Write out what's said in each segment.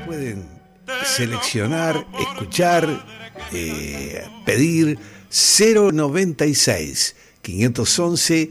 pueden seleccionar, escuchar, pedir 096 511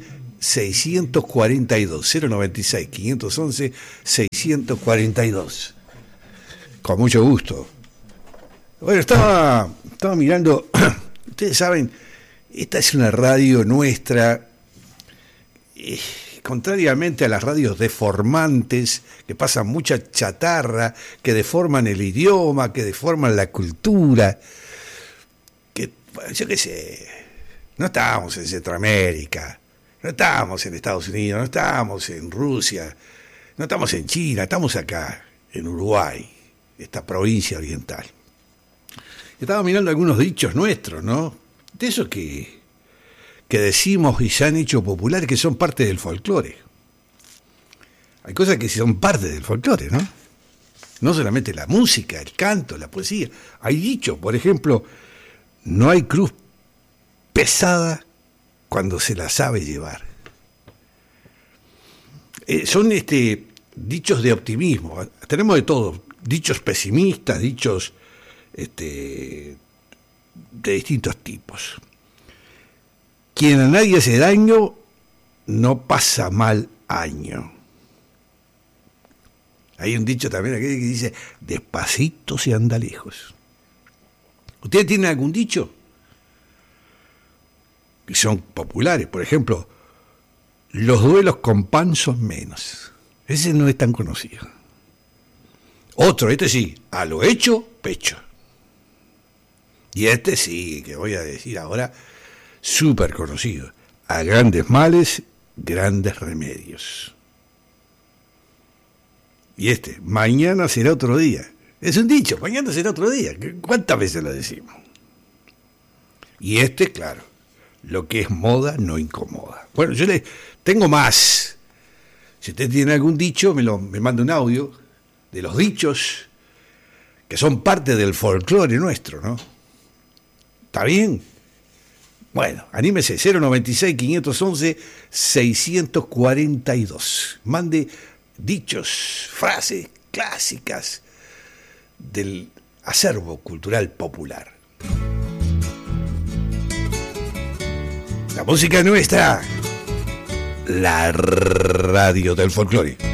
642 096 511 642. Con mucho gusto. Bueno, estaba mirando, ustedes saben, esta es una radio nuestra, contrariamente a las radios deformantes, que pasan mucha chatarra, que deforman el idioma, que deforman la cultura, que, yo qué sé, no estamos en Centroamérica, no estamos en Estados Unidos, no estamos en Rusia, no estamos en China, estamos acá, en Uruguay, esta provincia oriental. Estaba mirando algunos dichos nuestros, ¿no? De esos que decimos y se han hecho populares, que son parte del folclore. Hay cosas que son parte del folclore, ¿no? No solamente la música, el canto, la poesía. Hay dichos, por ejemplo, no hay cruz pesada cuando se la sabe llevar. Son dichos de optimismo. Tenemos de todo. Dichos pesimistas, dichos de distintos tipos. Quien a nadie hace daño no pasa mal año. Hay un dicho también aquí que dice, despacito se anda lejos. ¿Ustedes tienen algún dicho? Que son populares, por ejemplo, los duelos con pan son menos. Ese no es tan conocido. Otro, sí, a lo hecho, pecho. Y sí, que voy a decir ahora, súper conocido. A grandes males, grandes remedios. Y mañana será otro día. Es un dicho, mañana será otro día. ¿Cuántas veces lo decimos? Y claro, lo que es moda no incomoda. Bueno, yo les tengo más. Si usted tiene algún dicho, me manda un audio de los dichos que son parte del folclore nuestro, ¿no? ¿Está bien? Bueno, anímese, 096 511 642. Mande dichos, frases clásicas del acervo cultural popular. La música nuestra, la radio del folclore.